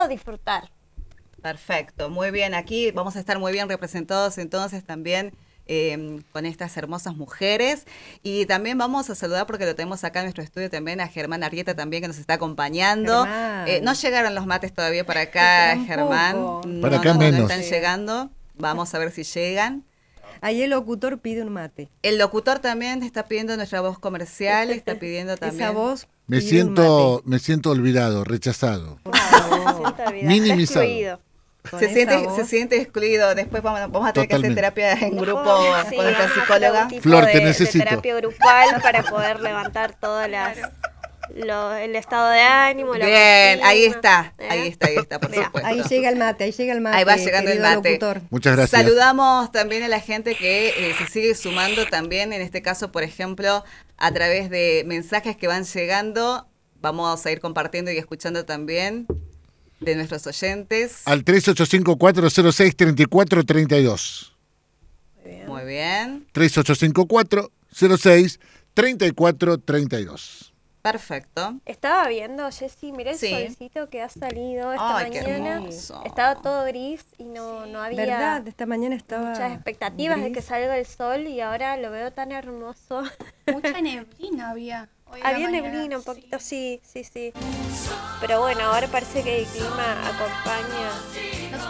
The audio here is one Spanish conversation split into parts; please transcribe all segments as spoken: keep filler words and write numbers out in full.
disfrutar. Perfecto, muy bien. Aquí vamos a estar muy bien representados entonces también eh, con estas hermosas mujeres. Y también vamos a saludar, porque lo tenemos acá en nuestro estudio también, a Germán Arrieta también, que nos está acompañando. Eh, no llegaron los mates todavía para acá, Germán. No, para acá no, menos. no están llegando. Vamos a ver si llegan. Ahí el locutor pide un mate. El locutor también está pidiendo nuestra voz comercial, está pidiendo también. Esa voz me siento, me siento olvidado, rechazado. Oh, minimizado. Se siente, se siente excluido. Después vamos, vamos a tener Totalmente. que hacer terapia en grupo no, sí, con nuestra psicóloga. Flor, de, te necesito. De terapia grupal para poder levantar todas las... Lo, el estado de ánimo. La Bien, autoestima, ahí está, ¿eh? ahí está, ahí está, por supuesto. Ahí llega el mate, ahí llega el mate. Ahí va llegando el mate. Locutor. Muchas gracias. Saludamos también a la gente que eh, se sigue sumando también, en este caso, por ejemplo, a través de mensajes que van llegando. Vamos a ir compartiendo y escuchando también de nuestros oyentes. Al tres ocho cinco, cuatro cero seis, tres cuatro tres dos. Muy bien. Muy bien. tres ocho cinco, cuatro cero seis, tres cuatro tres dos. Perfecto. Estaba viendo, Jessy, mirá el Sí. solcito que ha salido esta Ay, qué mañana. hermoso. Estaba todo gris y no, no había ¿Verdad? Esta mañana estaba muchas expectativas gris. de que salga el sol y ahora lo veo tan hermoso. Mucha neblina había. Hoy en la Había mañana, neblina un poquito, sí, sí, sí. Pero bueno, ahora parece que el clima acompaña.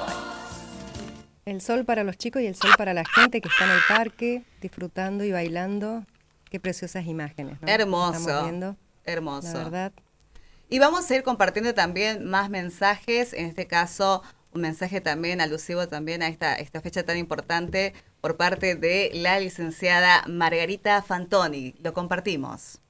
El sol para los chicos y el sol para la gente que está en el parque, disfrutando y bailando. Qué preciosas imágenes, ¿no? Hermoso. Estamos viendo, Hermoso. la verdad. Y vamos a ir compartiendo también más mensajes, en este caso un mensaje también alusivo también a esta, esta fecha tan importante por parte de la licenciada Margarita Fantoni. Lo compartimos.